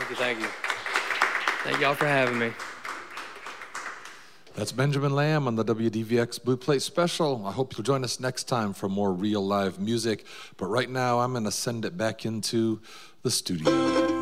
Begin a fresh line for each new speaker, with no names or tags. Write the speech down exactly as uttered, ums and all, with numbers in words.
Thank you, thank you. Thank y'all for having me.
That's Benjamin Lamb on the W D V X Blue Plate Special. I hope you'll join us next time for more real live music. But right now, I'm going to send it back into the studio.